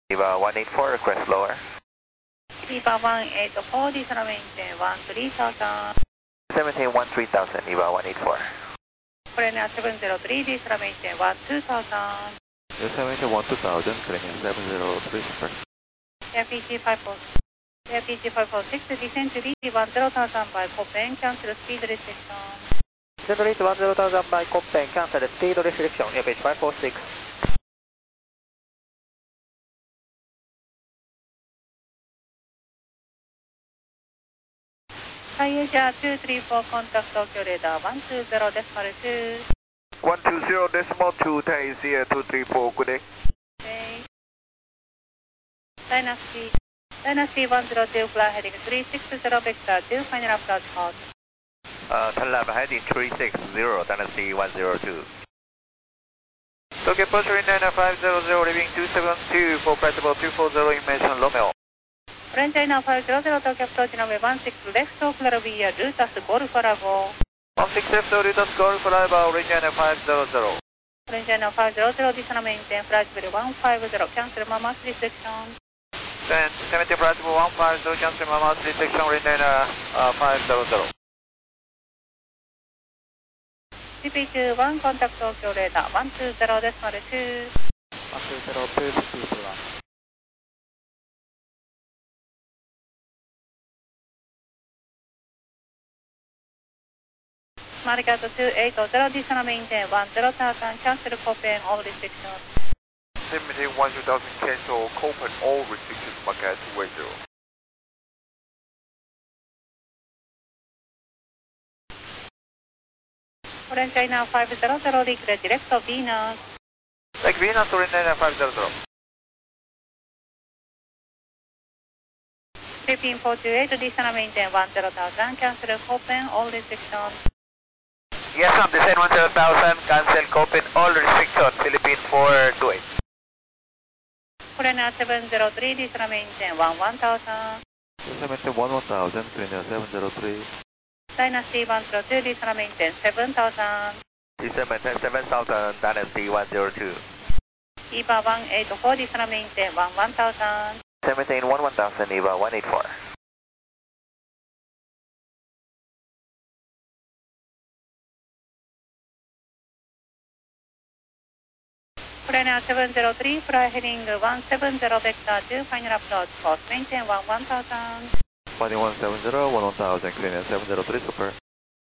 EVA 184, request lower. EVA 184, descend maintain 13,000. 1713,000, EVA 184. Korean 703, descend maintain 12,000. Descend 12,000, Korean 703, super. AirPG 546. AirPG 546, descend to reach 10,000 by Copen, cancel speed restriction. Descend to reach 10,000 by Copen, cancel speed restriction, AirPage 546. Asia 234, contact Tokyo radar 120.2. 120.2, Thai Asia 234, good day. Okay. Dynasty 102, fly heading 360 vector 2, final approach hot. Talab heading 360, Dynasty 102. Tokyo Post 950, leaving 272 for flightable 240 information Romeo. Orange China 500, Tokyo approach runway 16 left, clear via Lutas Golf Bravo. 16 left, Lutas Golf Bravo, Orange China 500. Orange China 500, descend maintain flight level 150, cancel Mama's restriction. Then 70 flight level 150, cancel Mama's restriction, Orange China 500. CP21, contact Tokyo radar 120.2. 120, 250. Marigato 280, descend maintain 10,000, cancel Copen, all restrictions. 10,000, cancel Copen, all restrictions, Marigato 280. Orange China 500, declare direct of Venus. Like Venus, Orange China 500. Philippine 428, descend maintain 10,000, cancel Copen, all restrictions. Yes, ma'am, descend 10,000, cancel Copen, all restrictions, Philippine 428. Korean 703, descend maintain 11,000. Descend 11,000, Korean 703. Dynasty 102, descend maintain 7,000. Descend 7,000, Dynasty 102. EVA 184, descend maintain 11,000. 1711,000, EVA 184. Korean 703, fly heading 170 vector 2, final approach, cost maintain 11,000. Finding 170, 11,000, Korean 703, super.